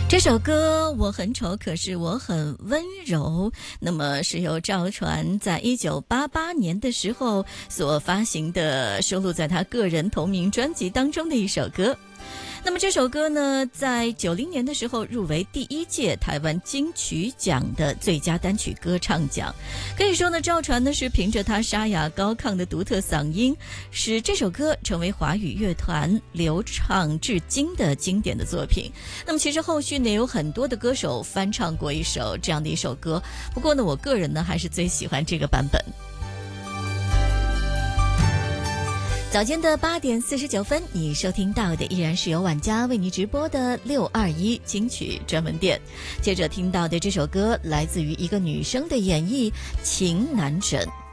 这首歌我很丑，可是我很温柔。那么是由赵传在1988年的时候所发行的，收录在他个人同名专辑当中的一首歌。那么这首歌呢，在90年的时候入围第1届台湾金曲奖的最佳单曲歌唱奖。可以说呢，赵传呢是凭着他沙哑高亢的独特嗓音，使这首歌成为华语乐团流畅至今的经典的作品。那么其实后续呢，有很多的歌手翻唱过这样的一首歌，不过呢，我个人呢还是最喜欢这个版本。早间的8点49分，你收听到的依然是由晚家为你直播的621金曲专门店。接着听到的这首歌来自于一个女生的演绎，情难枕。